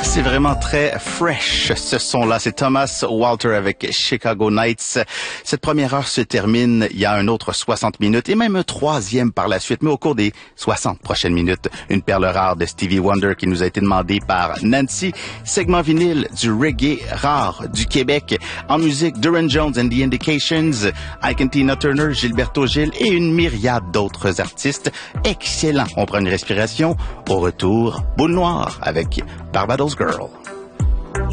C'est vraiment très fresh, ce son-là. C'est Thomas Walter avec Chicago Nights. Cette première heure se termine. Il y a un autre 60 minutes et même un troisième par la suite. Mais au cours des 60 prochaines minutes, une perle rare de Stevie Wonder qui nous a été demandée par Nancy. Segment vinyle du reggae rare du Québec. En musique, Duran Jones and the Indications, Ike and Tina Turner, Gilberto Gil et une myriade d'autres artistes. Excellent. On prend une respiration. Au retour, Boule Noire avec Barbados Girl.